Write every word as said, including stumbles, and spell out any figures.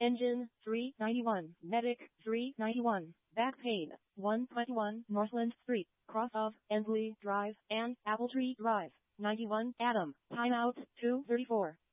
Engine, three ninety-one. Medic, three ninety-one. Back pain, one twenty-one. Northland Street, cross of Ensley Drive and Appletree Drive, ninety-one. Adam, timeout, two thirty-four.